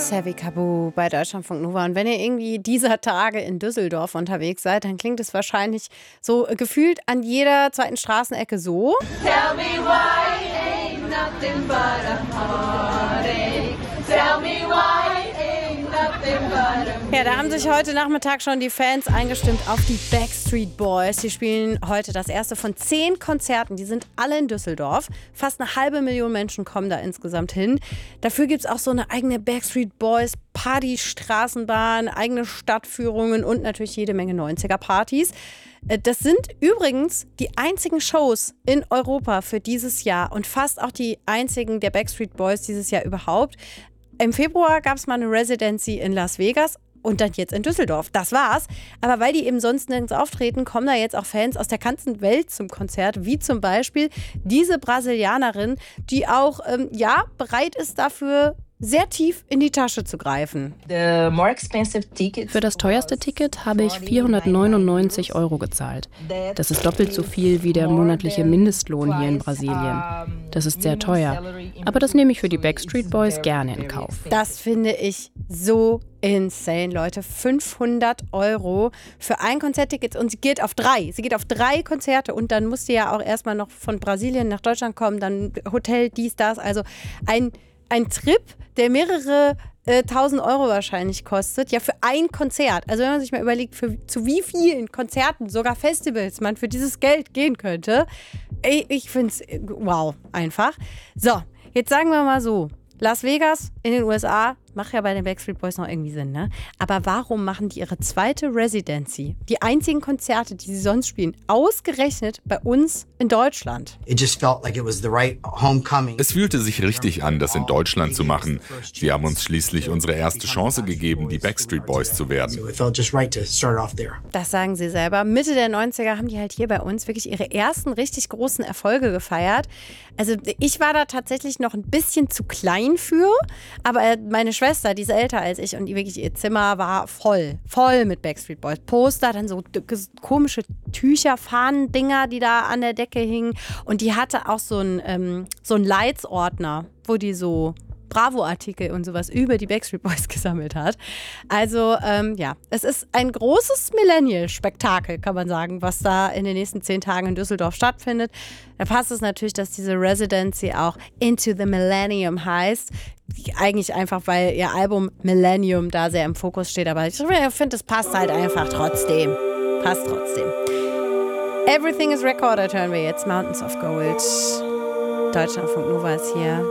Heavy Kabu bei Deutschlandfunk Nova. Und wenn ihr irgendwie dieser Tage in Düsseldorf unterwegs seid, dann klingt es wahrscheinlich so gefühlt an jeder zweiten Straßenecke so. Tell me why it ain't nothing but a heartache. Tell me why it ain't nothing but a Ja, da haben sich heute Nachmittag schon die Fans eingestimmt auf die Backstreet Boys. Die spielen heute das erste von 10 Konzerten. Die sind alle in Düsseldorf. Fast 500.000 Menschen kommen da insgesamt hin. Dafür gibt es auch so eine eigene Backstreet Boys Party-Straßenbahn, eigene Stadtführungen und natürlich jede Menge 90er-Partys. Das sind übrigens die einzigen Shows in Europa für dieses Jahr und fast auch die einzigen der Backstreet Boys dieses Jahr überhaupt. Im Februar gab es mal eine Residency in Las Vegas. Und dann jetzt in Düsseldorf. Das war's. Aber weil die eben sonst nirgends auftreten, kommen da jetzt auch Fans aus der ganzen Welt zum Konzert. Wie zum Beispiel diese Brasilianerin, die auch bereit ist dafür, sehr tief in die Tasche zu greifen. Für das teuerste Ticket habe ich 499 € gezahlt. Das ist doppelt so viel wie der monatliche Mindestlohn hier in Brasilien. Das ist sehr teuer. Aber das nehme ich für die Backstreet Boys gerne in Kauf. Das finde ich so insane, Leute. 500 € für ein Konzertticket und sie geht auf 3. Sie geht auf 3 Konzerte und dann muss sie ja auch erstmal noch von Brasilien nach Deutschland kommen, dann Hotel, dies, das. Also ein Trip, der mehrere 1.000 € wahrscheinlich kostet, ja für ein Konzert. Also wenn man sich mal überlegt, zu wie vielen Konzerten, sogar Festivals, man für dieses Geld gehen könnte. Ich finde es wow, einfach. So, jetzt sagen wir mal so, Las Vegas in den USA macht ja bei den Backstreet Boys noch irgendwie Sinn, ne? Aber warum machen die ihre zweite Residency, die einzigen Konzerte, die sie sonst spielen, ausgerechnet bei uns in Deutschland? Es fühlte sich richtig an, das in Deutschland zu machen. Sie haben uns schließlich unsere erste Chance gegeben, die Backstreet Boys zu werden. Das sagen sie selber. Mitte der 90er haben die halt hier bei uns wirklich ihre ersten richtig großen Erfolge gefeiert. Also ich war da tatsächlich noch ein bisschen zu klein für, aber meine Schwester, die ist älter als ich und ihr Zimmer war voll mit Backstreet Boys. Poster, dann so komische Tücher, Fahnen-Dinger, die da an der Decke hingen. Und die hatte auch so einen Lights-Ordner, wo die so Bravo-Artikel und sowas über die Backstreet Boys gesammelt hat. Also es ist ein großes Millennial-Spektakel, kann man sagen, was da in den nächsten 10 Tagen in Düsseldorf stattfindet. Da passt es natürlich, dass diese Residency auch Into the Millennium heißt. Eigentlich einfach, weil ihr Album Millennium da sehr im Fokus steht. Aber ich finde, es passt halt einfach trotzdem. Passt trotzdem. Everything is Recorded hören wir jetzt. Mountains of Gold. Deutschlandfunk Nova ist hier.